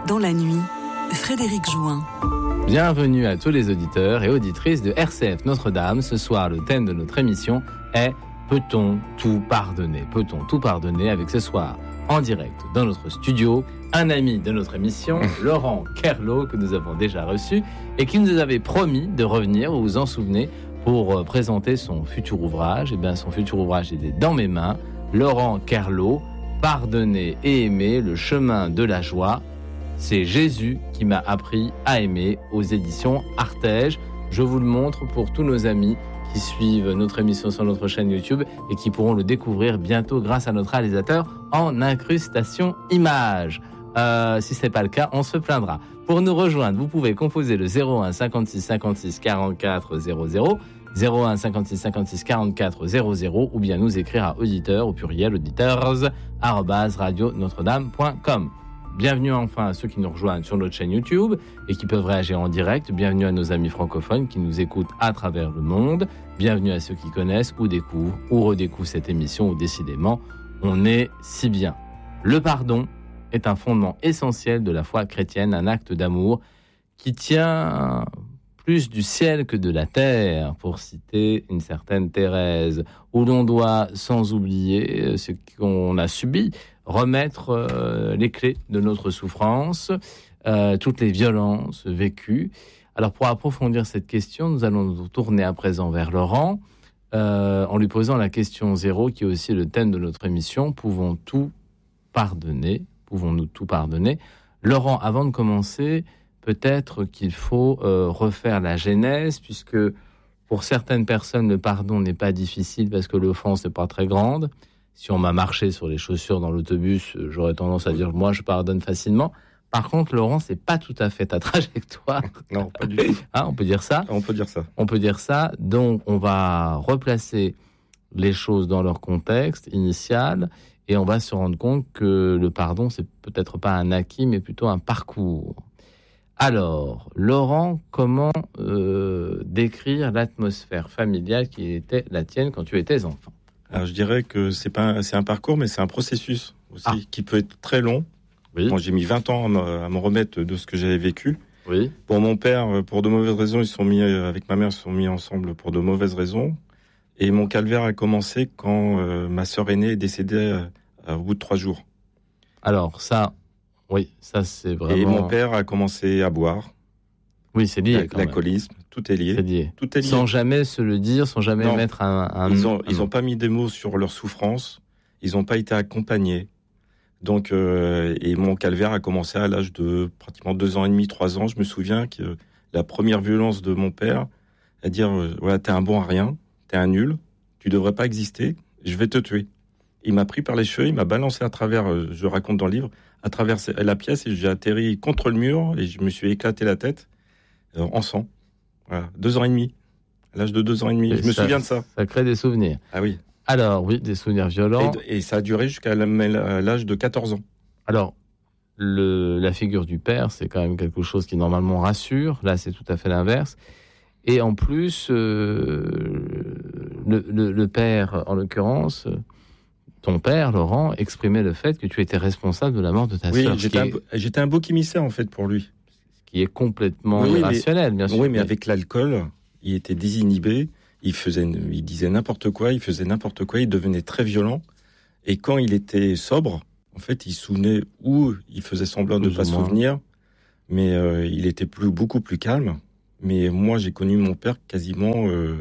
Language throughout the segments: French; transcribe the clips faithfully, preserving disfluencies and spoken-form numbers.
Dans la nuit, Frédéric Join. Bienvenue à tous les auditeurs et auditrices de R C F Notre-Dame. Ce soir, le thème de notre émission est « Peut-on tout pardonner ?» Peut-on tout pardonner avec ce soir, en direct, dans notre studio, un ami de notre émission, Laurent Kerlot, que nous avons déjà reçu, et qui nous avait promis de revenir, vous vous en souvenez, pour présenter son futur ouvrage. Eh bien, son futur ouvrage est dans mes mains. Laurent Kerlot, Pardonner et aimer, le chemin de la joie. C'est Jésus qui m'a appris à aimer, aux éditions Artege. Je vous le montre pour tous nos amis qui suivent notre émission sur notre chaîne YouTube et qui pourront le découvrir bientôt grâce à notre réalisateur en incrustation images. Euh, si ce n'est pas le cas, on se plaindra. Pour nous rejoindre, vous pouvez composer le zéro un cinquante-six cinquante-six quarante-quatre zéro zéro, zéro un cinquante-six cinquante-six quarante-quatre zéro zéro, ou bien nous écrire à auditeur, au pluriel, auditeurs, arobase radio notre-dame point com. Bienvenue enfin à ceux qui nous rejoignent sur notre chaîne YouTube et qui peuvent réagir en direct. Bienvenue à nos amis francophones qui nous écoutent à travers le monde. Bienvenue à ceux qui connaissent ou découvrent ou redécouvrent cette émission où décidément on est si bien. Le pardon est un fondement essentiel de la foi chrétienne, un acte d'amour qui tient plus du ciel que de la terre, pour citer une certaine Thérèse, où l'on doit, sans oublier ce qu'on a subi, remettre euh, les clés de notre souffrance, euh, toutes les violences vécues. Alors, pour approfondir cette question, nous allons nous tourner à présent vers Laurent, euh, en lui posant la question zéro, qui est aussi le thème de notre émission. Pouvons tout pardonner? Pouvons-nous tout pardonner? Laurent, avant de commencer, peut-être qu'il faut euh, refaire la genèse, puisque pour certaines personnes, le pardon n'est pas difficile parce que l'offense n'est pas très grande. Si on m'a marché sur les chaussures dans l'autobus, j'aurais tendance à dire moi je pardonne facilement. Par contre, Laurent, c'est pas tout à fait ta trajectoire. Non, pas du tout. Hein, on peut dire ça. On peut dire ça. On peut dire ça. Donc, on va replacer les choses dans leur contexte initial et on va se rendre compte que le pardon, c'est peut-être pas un acquis, mais plutôt un parcours. Alors, Laurent, comment euh, décrire l'atmosphère familiale qui était la tienne quand tu étais enfant? Alors, je dirais que c'est pas un, c'est un parcours, mais c'est un processus aussi ah. qui peut être très long. Oui. Moi, j'ai mis vingt ans à me, à me remettre de ce que j'avais vécu. Oui. Pour mon père, pour de mauvaises raisons, ils sont mis avec ma mère, ils se sont mis ensemble pour de mauvaises raisons. Et mon calvaire a commencé quand euh, ma sœur aînée est décédée euh, au bout de trois jours. Alors ça, oui, ça c'est vraiment. Et mon père a commencé à boire. Oui, c'est lié. L'alcoolisme, tout est lié. C'est lié. Tout est lié. Sans jamais se le dire, sans jamais non. mettre un. un ils ont, un... ils ont pas mis des mots sur leur souffrance. Ils n'ont pas été accompagnés. Donc, euh, et mon calvaire a commencé à l'âge de pratiquement deux ans et demi, trois ans. Je me souviens que la première violence de mon père, à dire, euh, voilà, t'es un bon à rien, t'es un nul, tu devrais pas exister, je vais te tuer. Il m'a pris par les cheveux, il m'a balancé à travers, euh, je raconte dans le livre, à travers la pièce et j'ai atterri contre le mur et je me suis éclaté la tête euh, en sang. Voilà, deux ans et demi, à l'âge de deux ans et demi. Et je me ça, souviens de ça. Ça crée des souvenirs. Ah oui. Alors, oui, des souvenirs violents. Et, et ça a duré jusqu'à l'âge de quatorze ans. Alors, le, la figure du père, c'est quand même quelque chose qui normalement rassure. Là, c'est tout à fait l'inverse. Et en plus, euh, le, le, le père, en l'occurrence, ton père, Laurent, exprimait le fait que tu étais responsable de la mort de ta oui, sœur. Oui, j'étais, un, est... j'étais un bouc émissaire, en fait, pour lui. Ce qui est complètement oui, irrationnel, mais, bien sûr. Oui, mais avec l'alcool, il était désinhibé. Il faisait, il disait n'importe quoi, il faisait n'importe quoi, il devenait très violent. Et quand il était sobre, en fait, il se souvenait ou il faisait semblant de ne pas se souvenir, mais euh, il était plus, beaucoup plus calme. Mais moi, j'ai connu mon père quasiment euh,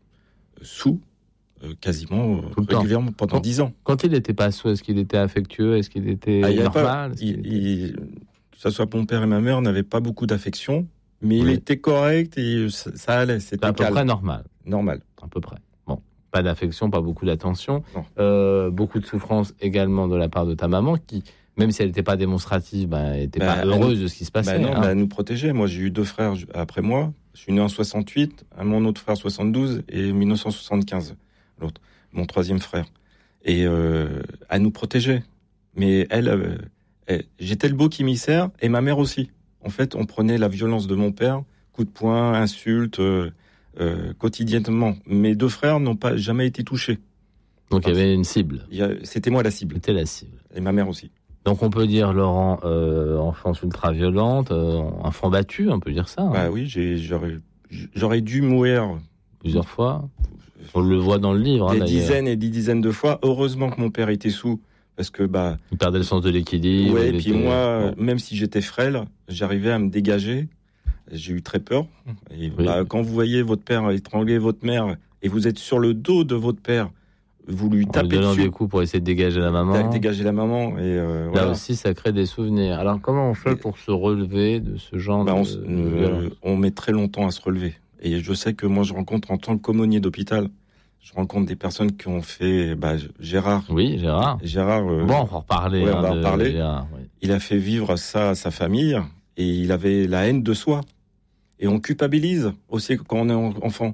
sous, euh, quasiment euh, régulièrement pendant dix ans. Quand il n'était pas sous, est-ce qu'il était affectueux? Est-ce qu'il était ah, normal? Pas, il, était... il, que ce soit mon père et ma mère n'avaient pas beaucoup d'affection, mais oui. il était correct et ça, ça allait. C'était à peu calme. près normal. Normal. À peu près. Bon. Pas d'affection, pas beaucoup d'attention. Euh, beaucoup de souffrance également de la part de ta maman qui, même si elle n'était pas démonstrative, ben, elle n'était bah, pas heureuse nous, de ce qui se passait. Bah non, hein. bah, elle nous protégeait. Moi, j'ai eu deux frères après moi. Je suis né en soixante-huit, mon autre frère soixante-douze et dix-neuf cent soixante-quinze, l'autre, mon troisième frère. Et euh, elle nous protégeait. Mais elle, euh, elle, j'étais le bouc émissaire et ma mère aussi. En fait, on prenait la violence de mon père, coups de poing, insultes, euh, euh, quotidiennement. Mes deux frères n'ont pas jamais été touchés. Donc il y avait une cible. Il y a, c'était moi la cible. C'était la cible. Et ma mère aussi. Donc on peut dire, Laurent, euh, enfance ultra-violente, euh, enfant battu, on peut dire ça. Hein. Bah oui, j'ai, j'aurais, j'aurais dû mourir plusieurs fois. On le voit dans le livre. Des hein, dizaines et des dizaines de fois. Heureusement que mon père était sous, parce que bah. Il perdait le sens de l'équilibre. Ouais, et puis était... moi, bon. Même si j'étais frêle, j'arrivais à me dégager. J'ai eu très peur. Et oui. bah, quand vous voyez votre père étrangler votre mère et vous êtes sur le dos de votre père, vous lui en tapez lui donnant dessus. des coups pour essayer de dégager la maman. Dégager la maman. Et euh, Là voilà. aussi, ça crée des souvenirs. Alors, comment on fait pour se relever de ce genre bah, de, on, de euh, on met très longtemps à se relever. Et je sais que moi, je rencontre en tant qu'aumônier d'hôpital, je rencontre des personnes qui ont fait. Bah, Gérard. Oui, Gérard. Gérard. Euh, bon, on va en reparler. Ouais, hein, on va en de, reparler. Gérard, oui. Il a fait vivre ça à sa famille et il avait la haine de soi. Et on culpabilise aussi quand on est enfant.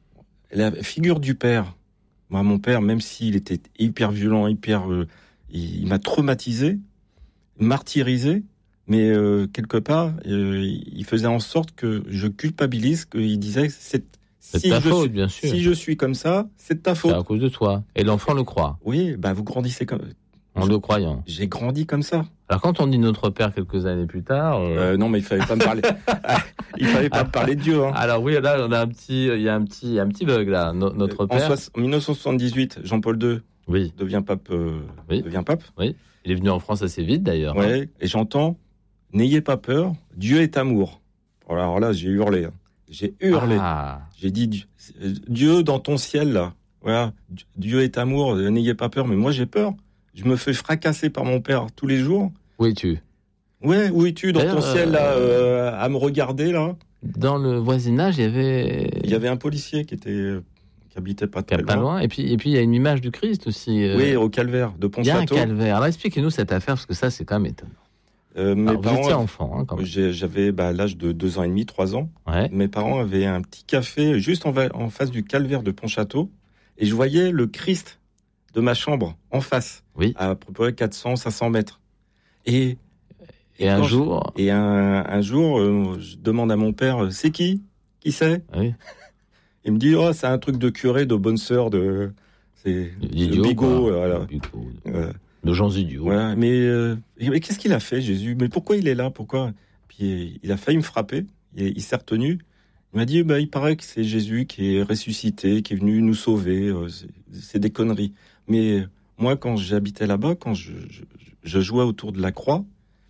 La figure du père. Moi, mon père, même s'il était hyper violent, hyper, euh, il, il m'a traumatisé, martyrisé, mais euh, quelque part, euh, il faisait en sorte que je culpabilise, qu'il disait, c'est, c'est si ta je faute, suis, bien sûr. Si je suis comme ça, c'est de ta faute. C'est à cause de toi. Et l'enfant le croit. Oui, bah vous grandissez comme. En je, le croyant. J'ai grandi comme ça. Alors quand on dit notre père quelques années plus tard, euh... Euh, non mais il fallait pas me parler. il fallait pas me parler de Dieu. Hein. Alors oui, là on a un petit, il y a un petit, un petit bug là. No, notre père. En, so- en dix-neuf cent soixante-dix-huit, Jean-Paul deux oui. devient pape. Euh, oui. Devient pape. Oui. Il est venu en France assez vite d'ailleurs. Ouais. Hein. Et j'entends, n'ayez pas peur, Dieu est amour. Alors là, j'ai hurlé. Hein. J'ai hurlé. Ah. J'ai dit, Dieu dans ton ciel là. Voilà, Dieu est amour. N'ayez pas peur. Mais moi j'ai peur. Je me fais fracasser par mon père tous les jours. Où es-tu ? Ouais, où es-tu dans ton ciel là, euh, à me regarder là ? Dans le voisinage, il y avait. Il y avait un policier qui était, qui habitait pas très pas loin. loin. Et puis, et puis il y a une image du Christ aussi. Euh... Oui, au calvaire de Pontchâteau. Il y a un calvaire. Alors expliquez-nous cette affaire parce que ça, c'est quand même étonnant. Euh, mes Alors, parents, vous étiez enfant, hein, quand même. J'avais bah, l'âge de deux ans et demi, trois ans. Ouais. Mes parents avaient un petit café juste en, va- en face du calvaire de Pontchâteau, et je voyais le Christ de ma chambre en face, oui. à peu près quatre cents, cinq cents mètres. Et, et, et un jour, je, et un, un jour, euh, je demande à mon père, c'est qui Qui c'est oui. Il me dit, oh, c'est un truc de curé, de bonne sœur, de, c'est de bigot, voilà. Bigot, voilà. De gens idiots. Ouais, mais, euh, mais qu'est-ce qu'il a fait, Jésus ? Mais pourquoi il est là ? Pourquoi ? Puis il a failli me frapper. Il, il s'est retenu. Il m'a dit, bah, il paraît que c'est Jésus qui est ressuscité, qui est venu nous sauver. C'est, c'est des conneries. Mais moi, quand j'habitais là-bas, quand je, je, je jouais autour de la croix,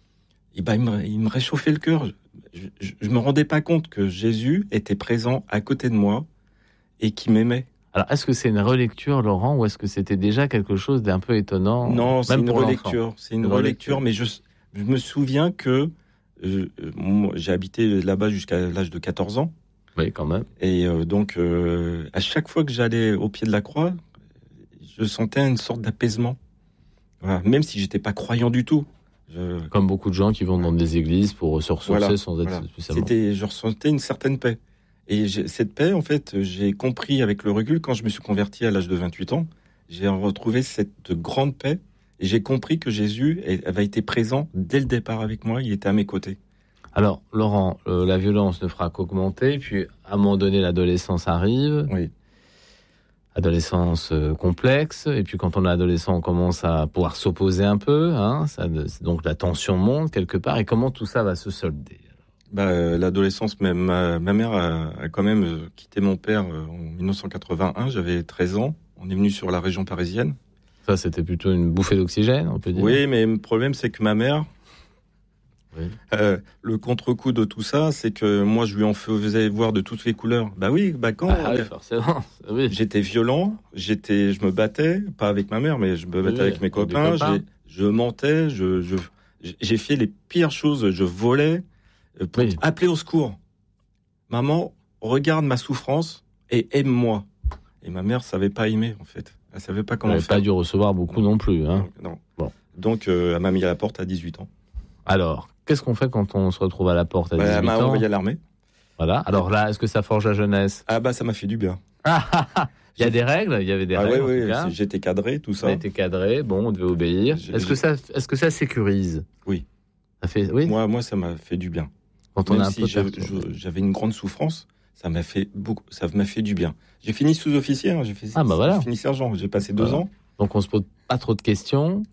et ben, il, me, il me réchauffait le cœur. Je ne me rendais pas compte que Jésus était présent à côté de moi et qui m'aimait. Alors, est-ce que c'est une relecture, Laurent, ou est-ce que c'était déjà quelque chose d'un peu étonnant ? Non, c'est même une pour relecture. C'est une, une relecture, relecture, mais je, je me souviens que euh, moi, j'ai habité là-bas jusqu'à l'âge de quatorze ans. Oui, quand même. Et euh, donc, euh, à chaque fois que j'allais au pied de la croix, je sentais une sorte d'apaisement. Voilà. Même si j'étais pas croyant du tout. Je... Comme beaucoup de gens qui vont dans des églises pour se ressourcer voilà, sans être voilà. spécialement... C'était, je ressentais une certaine paix. Et j'ai, cette paix, en fait, j'ai compris avec le recul, quand je me suis converti à l'âge de vingt-huit ans, j'ai retrouvé cette grande paix. Et j'ai compris que Jésus avait été présent dès le départ avec moi. Il était à mes côtés. Alors, Laurent, euh, la violence ne fera qu'augmenter. Puis, à un moment donné, l'adolescence arrive. Oui. Adolescence euh, complexe. Et puis, quand on est adolescent, on commence à pouvoir s'opposer un peu. Hein, ça, donc, la tension monte quelque part. Et comment tout ça va se solder ? Bah, euh, l'adolescence, ma, ma, ma mère a, a quand même euh, quitté mon père euh, en dix-neuf cent quatre-vingt-un. J'avais treize ans. On est venu sur la région parisienne. Ça, c'était plutôt une bouffée d'oxygène, on peut dire. Oui, mais le problème, c'est que ma mère, oui. euh, le contre-coup de tout ça, c'est que moi, je lui en faisais voir de toutes les couleurs. Bah oui, bah quand ah, oui, forcément. Oui. J'étais violent, j'étais, je me battais, pas avec ma mère, mais je me battais oui, avec mes copains. copains. J'ai, je mentais, je, je, j'ai fait les pires choses. Je volais pour oui. appeler au secours. Maman, regarde ma souffrance et aime-moi. Et ma mère savait pas aimer, en fait. Elle savait pas comment elle faire. Elle n'a pas dû recevoir beaucoup non plus. Hein. Non. non. Bon. Donc, euh, elle m'a mis à la porte à dix-huit ans. Alors, qu'est-ce qu'on fait quand on se retrouve à la porte à bah, dix-huit ans ? Elle m'a envoyé à l'armée. Voilà. Alors là, est-ce que ça forge la jeunesse ? Ah bah, ça m'a fait du bien. Il y a des règles, il y avait des ah, règles. Oui, oui, cas. J'étais cadré, tout ça. On était cadré, bon, on devait obéir. J'ai, est-ce, j'ai... Que ça, est-ce que ça sécurise ? Oui. Ça fait, oui. Moi, moi, ça m'a fait du bien. Quand on Même a un si peu j'avais, j'avais une grande souffrance, ça m'a fait beaucoup, ça m'a fait du bien. J'ai fini sous-officier, hein, j'ai, fait, ah bah voilà. j'ai fini sergent, j'ai passé deux voilà. ans. Donc on se pose pas trop de questions.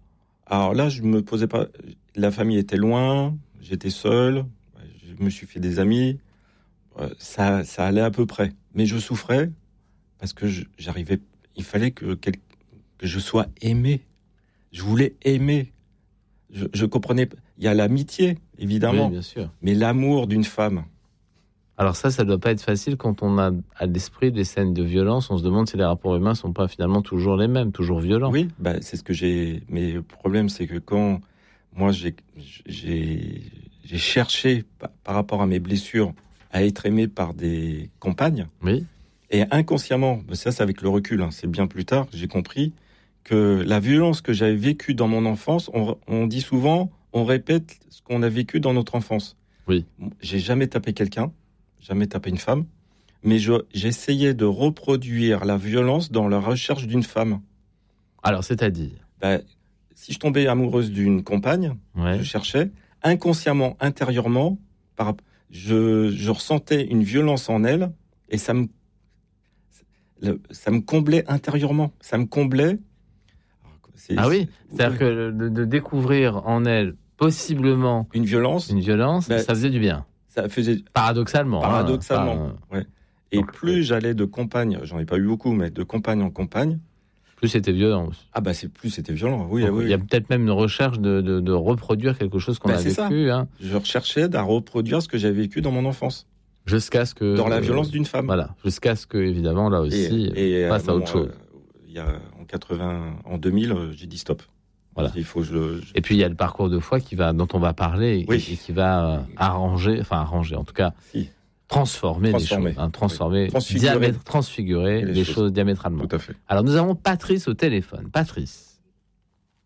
Alors là, je me posais pas. La famille était loin, j'étais seul, je me suis fait des amis. Ça, ça allait à peu près. Mais je souffrais parce que je, j'arrivais. Il fallait que, que je sois aimé. Je voulais aimer. Je, je comprenais. Il y a l'amitié, évidemment. Oui, bien sûr. Mais l'amour d'une femme. Alors ça, ça doit pas être facile quand on a à l'esprit des scènes de violence. On se demande si les rapports humains sont pas finalement toujours les mêmes, toujours violents. Oui, bah, c'est ce que j'ai. Mais le problème, c'est que quand moi j'ai j'ai, j'ai cherché par, par rapport à mes blessures à être aimé par des compagnes. Oui. Et inconsciemment, ça c'est avec le recul, hein, c'est bien plus tard, j'ai compris que la violence que j'avais vécue dans mon enfance, on, on dit souvent, on répète ce qu'on a vécu dans notre enfance. Oui. J'ai jamais tapé quelqu'un, jamais tapé une femme, mais je, j'essayais de reproduire la violence dans la recherche d'une femme. Alors, c'est-à-dire ben, si je tombais amoureuse d'une compagne, ouais. je cherchais, inconsciemment, intérieurement, par, je, je ressentais une violence en elle, et ça me Le, ça me comblait intérieurement, ça me comblait. C'est, ah oui, c'est-à-dire ouais. que de, de découvrir en elle possiblement une violence, une violence, ben, ça faisait du bien. Ça faisait paradoxalement. Paradoxalement, hein, ouais. Et donc, plus ouais. j'allais de compagne, j'en ai pas eu beaucoup, mais de compagne en compagne, plus c'était violent. Ah bah c'est plus c'était violent. Oui, donc, oui. Il y a peut-être même une recherche de, de, de reproduire quelque chose qu'on ben, a vécu. Hein. Je recherchais à reproduire ce que j'avais vécu dans mon enfance. Jusqu'à ce que dans la violence euh, d'une femme. Voilà, jusqu'à ce que évidemment là aussi et, et, passe à, à autre chose. Il y a en quatre-vingts, en deux mille, j'ai dit stop. Voilà. Il faut je, je... Et puis il y a le parcours de foi qui va, dont on va parler oui. et, et qui va euh, arranger, enfin arranger, en tout cas si. transformer, transformer les choses, hein, transformer, oui. transfigurer, diamètre, transfigurer les, les choses. choses diamétralement. Tout à fait. Alors nous avons Patrice au téléphone. Patrice. Allô ?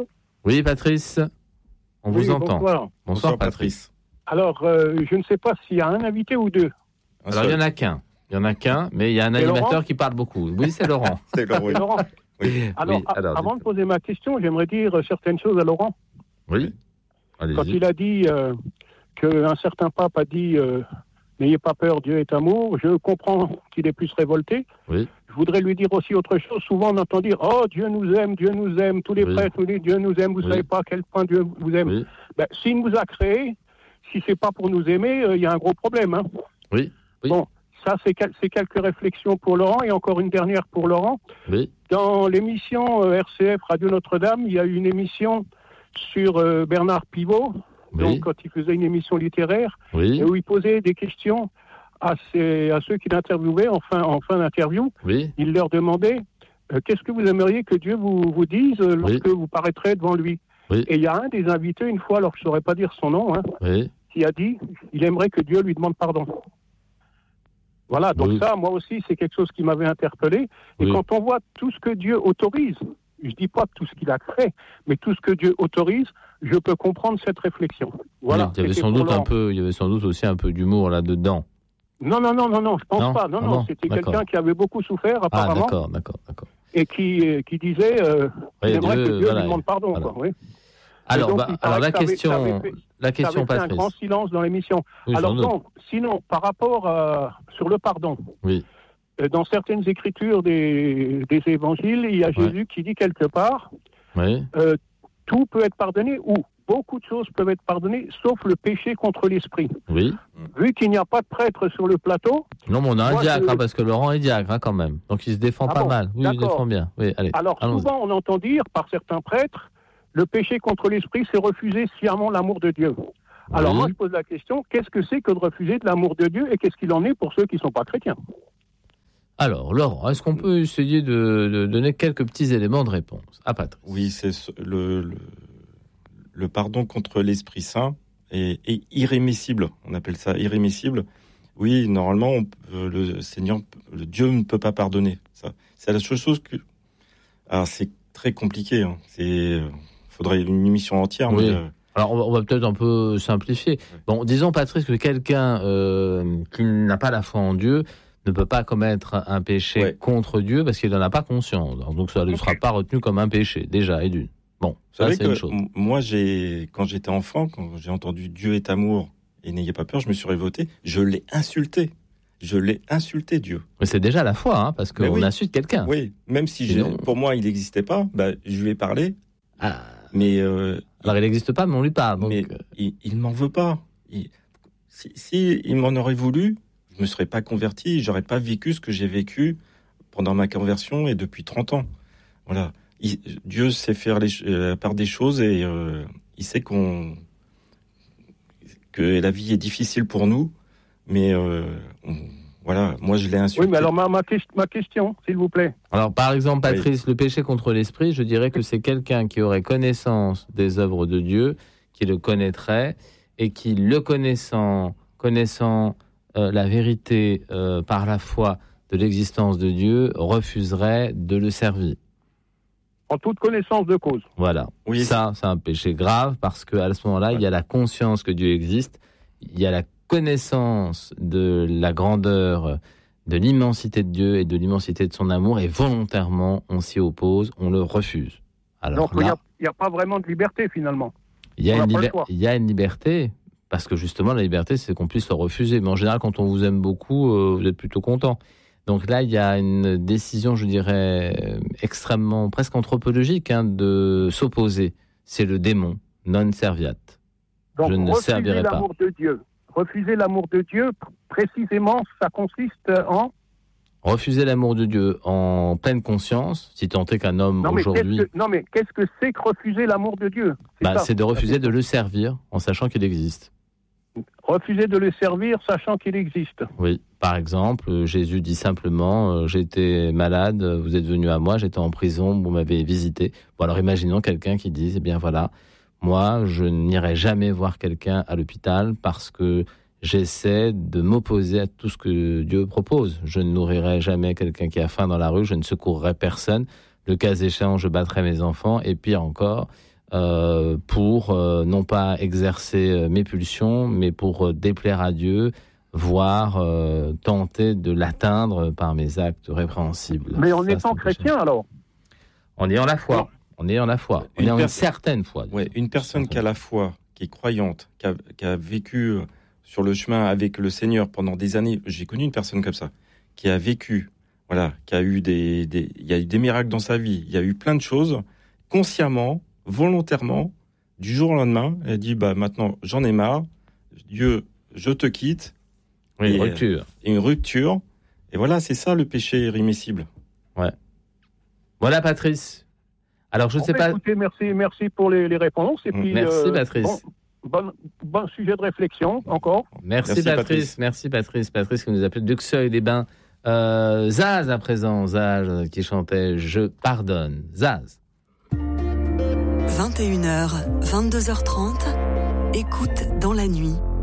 Oui, Patrice. On oui, vous entend. Bonsoir, bonsoir, bonsoir Patrice. Alors, euh, je ne sais pas s'il y a un invité ou deux. Alors, il n'y en a qu'un. Il n'y en a qu'un, mais il y a un c'est animateur Laurent qui parle beaucoup. Oui, c'est Laurent. c'est Laurent. C'est Laurent. Oui. Alors, oui, alors a- avant de poser ma question, j'aimerais dire certaines choses à Laurent. Oui. Allez-y. Quand il a dit euh, qu'un certain pape a dit euh, « N'ayez pas peur, Dieu est amour », je comprends qu'il est plus révolté. Oui. Je voudrais lui dire aussi autre chose. Souvent, on entend dire « Oh, Dieu nous aime, Dieu nous aime », tous les oui. prêtres nous disent « Dieu nous aime, vous ne oui. savez pas à quel point Dieu vous aime oui. ». Ben, s'il nous a créés, si c'est pas pour nous aimer, il euh, y a un gros problème. Hein. Oui. oui. Bon, ça, c'est, quel- c'est quelques réflexions pour Laurent. Et encore une dernière pour Laurent. Oui. Dans l'émission euh, R C F Radio Notre-Dame, il y a eu une émission sur euh, Bernard Pivot, oui. donc quand il faisait une émission littéraire, oui. et où il posait des questions à, ces, à ceux qu'il interviewait en fin, en fin d'interview. Oui. Il leur demandait euh, qu'est-ce que vous aimeriez que Dieu vous, vous dise euh, lorsque oui. vous paraîtrez devant lui. Oui. Et il y a un des invités, une fois, alors je ne saurais pas dire son nom, hein, Oui. qui a dit il aimerait que Dieu lui demande pardon. Voilà, donc oui. ça, moi aussi, c'est quelque chose qui m'avait interpellé. Et oui. quand on voit tout ce que Dieu autorise, je ne dis pas tout ce qu'il a créé, mais tout ce que Dieu autorise, je peux comprendre cette réflexion. Voilà. Oui, il y avait sans doute un peu, il y avait sans doute aussi un peu d'humour là-dedans. Non, non, non, non, non, je pense non pas. Non, ah non, bon c'était d'accord. quelqu'un qui avait beaucoup souffert, apparemment. Ah, d'accord, d'accord, d'accord. Et qui, qui disait euh, oui, il aimerait Dieu, que Dieu voilà, lui demande pardon. voilà. Quoi, oui. Alors, donc, bah, alors la question, ça avait, ça avait fait, la question, ça avait Patrice. fait un grand silence dans l'émission. Oui, alors bon, sinon, par rapport à, sur le pardon, oui. euh, dans certaines écritures des, des évangiles, il y a Jésus ouais. qui dit quelque part, oui. euh, tout peut être pardonné ou beaucoup de choses peuvent être pardonnées, sauf le péché contre l'esprit. Oui. Vu qu'il n'y a pas de prêtre sur le plateau. Non, mais on a un diacre, je... hein, parce que Laurent est diacre hein, quand même. Donc il se défend ah pas bon, mal. Oui, d'accord. il se défend bien. Oui, allez. Alors allons-y. souvent, on entend dire par certains prêtres, le péché contre l'esprit, c'est refuser sciemment l'amour de Dieu. Alors oui. moi, je pose la question, qu'est-ce que c'est que de refuser de l'amour de Dieu et qu'est-ce qu'il en est pour ceux qui ne sont pas chrétiens ? Alors, Laurent, est-ce qu'on peut essayer de, de donner quelques petits éléments de réponse à Patrice ? Oui, c'est le, le, le pardon contre l'Esprit Saint est, est irrémissible. On appelle ça irrémissible. Oui, normalement, on peut, le Seigneur, le Dieu ne peut pas pardonner. Ça, c'est la seule chose que. Alors, c'est très compliqué. Hein. C'est, faudrait une émission entière. Oui. Mais, euh... Alors, on va, on va peut-être un peu simplifier. Oui. Bon, disons, Patrice, que quelqu'un euh, qui n'a pas la foi en Dieu ne peut pas commettre un péché ouais. contre Dieu parce qu'il n'en a pas conscience. Donc, ça ne sera pas retenu comme un péché, déjà, et d'une. Bon, ça, c'est une chose. Moi, j'ai, quand j'étais enfant, quand j'ai entendu Dieu est amour et n'ayez pas peur, je me suis révolté. Je l'ai insulté. Je l'ai insulté, Dieu. Mais c'est déjà la foi, hein, parce qu'on oui. insulte quelqu'un. Oui, même si j'ai, pour moi, il n'existait pas, bah, je lui ai parlé Ah. Mais euh, Alors, il n'existe pas, mais on lui parle. Donc... Mais il, il m'en veut pas. Il, si, si il m'en aurait voulu, je me serais pas converti, j'aurais pas vécu ce que j'ai vécu pendant ma conversion et depuis trente ans. Voilà. Il, Dieu sait faire les, la part des choses et euh, il sait qu'on que la vie est difficile pour nous, mais euh, on, voilà, moi je l'ai insulté. Oui, mais alors ma, ma, ma question, s'il vous plaît. Alors, par exemple, Patrice, oui. Le péché contre l'esprit, je dirais que c'est quelqu'un qui aurait connaissance des œuvres de Dieu, qui le connaîtrait, et qui, le connaissant, connaissant euh, la vérité euh, par la foi de l'existence de Dieu, refuserait de le servir. En toute connaissance de cause. Voilà. Oui. Ça, c'est un péché grave, parce qu'à ce moment-là, ouais. il y a la conscience que Dieu existe, il y a la connaissance de la grandeur, de l'immensité de Dieu et de l'immensité de son amour, et volontairement, on s'y oppose, on le refuse. Alors Donc, il là, n'y a, a pas vraiment de liberté, finalement. il y, a une liber- il y a une liberté, parce que justement, la liberté, c'est qu'on puisse le refuser. Mais en général, quand on vous aime beaucoup, euh, vous êtes plutôt content. Donc là, il y a une décision, je dirais, extrêmement, presque anthropologique, hein, de s'opposer. C'est le démon, non serviat. Donc, je ne refuser servirai pas. l'amour de Dieu. Refuser l'amour de Dieu, précisément, ça consiste en... Refuser l'amour de Dieu en pleine conscience, si tant est qu'un homme non, mais aujourd'hui... qu'est-ce que, non, mais qu'est-ce que c'est que refuser l'amour de Dieu ? C'est, bah, ça, c'est de refuser de le servir en sachant qu'il existe. Refuser de le servir, sachant qu'il existe. Oui, par exemple, Jésus dit simplement euh, « J'étais malade, vous êtes venu à moi, j'étais en prison, vous m'avez visité. » Bon, alors imaginons quelqu'un qui dit « Eh bien voilà, moi, je n'irai jamais voir quelqu'un à l'hôpital parce que j'essaie de m'opposer à tout ce que Dieu propose. Je ne nourrirai jamais quelqu'un qui a faim dans la rue, je ne secourrai personne. Le cas échéant, je battrai mes enfants. Et pire encore, euh, pour euh, non pas exercer euh, mes pulsions, mais pour euh, déplaire à Dieu, voire euh, tenter de l'atteindre par mes actes répréhensibles. » Mais en Ça, étant chrétien, alors En ayant la foi. En ayant la foi. En ayant une, perso- certaine foi. Ouais, une personne qui a la foi, qui est croyante, qui a, qui a vécu sur le chemin avec le Seigneur pendant des années. J'ai connu une personne comme ça, qui a vécu, voilà, qui a eu des, des, il y a eu des miracles dans sa vie. Il y a eu plein de choses, consciemment, volontairement, du jour au lendemain. Elle dit, bah maintenant, j'en ai marre. Dieu, je te quitte. Oui, et, une rupture. Et une rupture. Et voilà, c'est ça le péché irrémissible. Ouais. Voilà, Patrice. Alors, je ne bon, sais bah, pas. Écoutez, merci, merci pour les, les réponses. Et puis, merci, euh, Patrice. Bon, Bon, bon sujet de réflexion, encore. Merci, Merci Patrice. Patrice. Merci Patrice. Patrice qui nous appelle d'Uxeuil-les-Bains. Euh, Zaz à présent, Zaz qui chantait « Je pardonne ». Zaz. vingt et une heures, vingt-deux heures trente, écoute dans la nuit.